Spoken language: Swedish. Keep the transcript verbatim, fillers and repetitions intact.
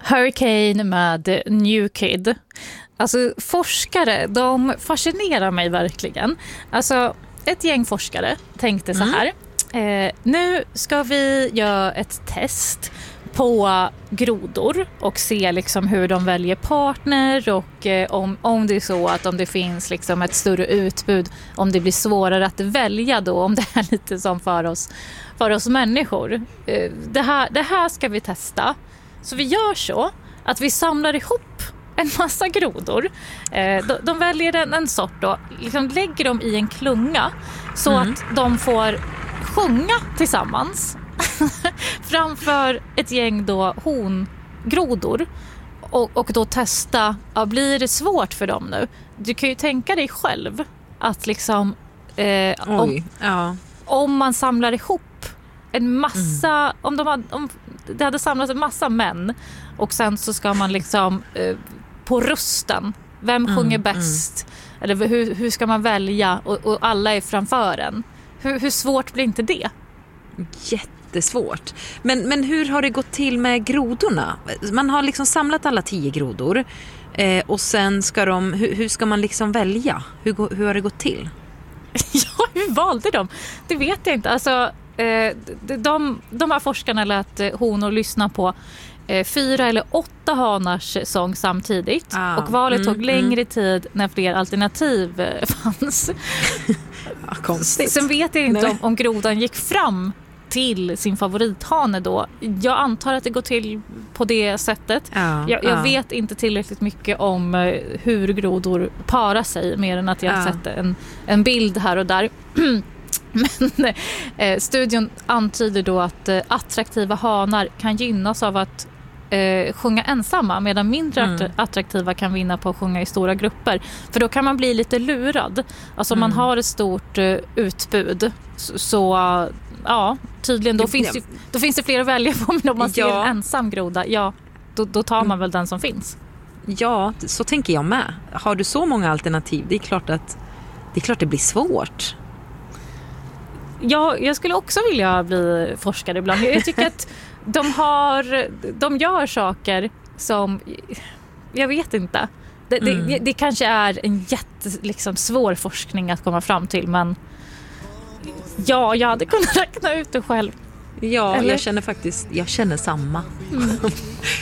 Hurricane med New Kid. Alltså forskare, de fascinerar mig verkligen. Alltså ett gäng forskare tänkte så här. Mm. Eh, nu ska vi göra ett test på grodor och se liksom hur de väljer partner och eh, om, om det är så att om det finns liksom ett större utbud, om det blir svårare att välja då, om det är lite som för oss, för oss människor. Eh, det, här, det här ska vi testa. Så vi gör så att vi samlar ihop en massa grodor. Eh, de, de väljer en, en sort då, liksom lägger dem i en klunga så mm. att de får sjunga tillsammans framför ett gäng då hongrodor och, och då testa, ja, blir det svårt för dem nu? Du kan ju tänka dig själv att liksom eh, om, ja. om man samlar ihop en massa, mm. om, de hade, om det hade samlats en massa män och sen så ska man liksom eh, på rösten, vem mm, sjunger bäst? Mm. Eller hur, hur ska man välja? Och, och alla är framför en. Hur, hur svårt blir inte det? Jättesvårt. Men, men hur har det gått till med grodorna? Man har liksom samlat alla tio grodor eh, och sen ska de, hur, hur ska man liksom välja? Hur, hur har det gått till? Ja, hur valde de? Det vet jag inte. Alltså, eh, de, de här forskarna lät honor lyssna på eh, fyra eller åtta hanars sång samtidigt. Ah, och valet mm, tog längre mm. tid när fler alternativ eh, fanns. Ja, konstigt. Sen vet jag inte om, om grodan gick fram till sin favorithane då. Jag antar att det går till på det sättet. Ja, jag jag ja. vet inte tillräckligt mycket om hur grodor parar sig, mer än att jag har ja. sett en, en bild här och där. Men eh, studion antyder då att eh, attraktiva hanar kan gynnas av att eh, sjunga ensamma, medan mindre mm. attraktiva kan vinna på att sjunga i stora grupper. För då kan man bli lite lurad. Alltså mm. man har ett stort eh, utbud. Så, så ja, tydligen då finns, det, då finns det fler att välja på, men om man ser ja. en ensam groda, ja, då, då tar man väl den som finns. Ja, så tänker jag med. Har du så många alternativ, det är klart att det är klart det blir svårt. Ja, jag skulle också vilja bli forskare ibland. Jag tycker att de har, de gör saker som, jag vet inte. Det, mm. det, det kanske är en jätte, liksom, svår forskning att komma fram till, men ja, jag hade kunnat räkna ut det själv. Ja, Eller? jag känner faktiskt, jag känner samma. Mm.